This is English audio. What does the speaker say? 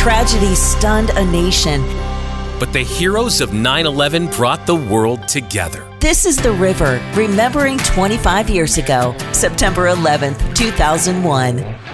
tragedy stunned a nation. But the heroes of 9/11 brought the world together. This is The River, remembering 25 years ago, September 11th, 2001.